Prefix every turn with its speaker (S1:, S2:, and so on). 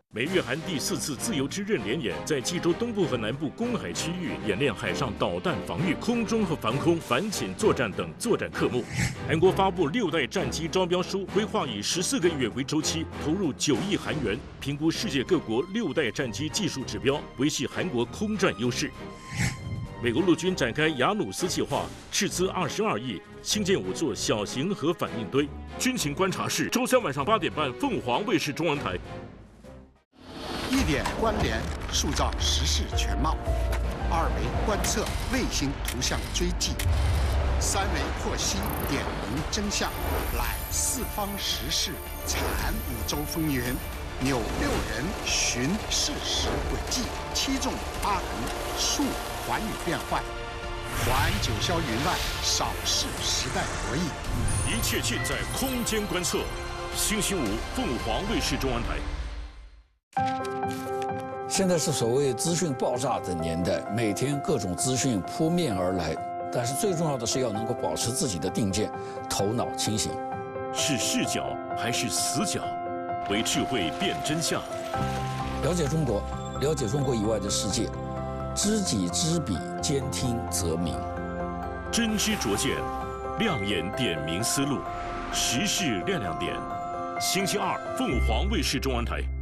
S1: 美日韩第4次自由之刃联演在济州东部和南部公海区域演练海上导弹防御、空中和防空、反潜作战等作战科目。韩国发布6代战机招标书，规划以14个月为周期，投入9亿韩元，评估世界各国6代战机技术指标，维系韩国空战优势。美国陆军展开雅努斯计划，斥资22亿，新建5座小型核反应堆。军情观察室，周3晚上8点半，凤凰卫视中文台。
S2: 1点关联，塑造时事全貌；2维观测，卫星图像追迹；3维获悉，点明真相，揽四方时事，阐5洲风云，扭6人寻事实轨迹，7纵8横，述寰宇变幻，还九霄云外，扫视时代博弈。
S1: 一切尽在空间观测。星期5，凤凰卫视中文台。
S3: 现在是所谓资讯爆炸的年代，每天各种资讯扑面而来，但是最重要的是要能够保持自己的定见，头脑清醒。
S1: 是视角还是死角？为智慧辨真相。
S3: 了解中国，了解中国以外的世界，知己知彼，兼听则明。
S1: 真知灼见，亮眼点明思路，时事亮点。星期2，凤凰卫视中文台。